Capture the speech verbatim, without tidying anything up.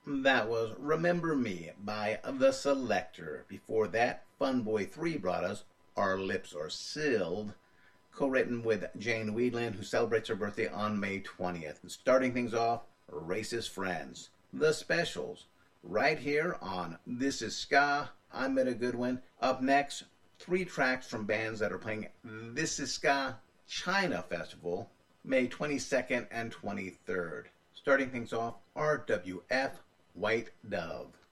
That was Remember Me by The Selecter. Before that, Fun Boy three brought us Our Lips Are Sealed, co-written with Jane Wiedlin, who celebrates her birthday on May twentieth. And starting things off, Racist Friends, The Specials, right here on This Is Ska. I'm Etta Goodwin. Up next, three tracks from bands that are playing This Is Ska China Festival, May twenty-second and twenty-third. Starting things off, R W F, White Dove.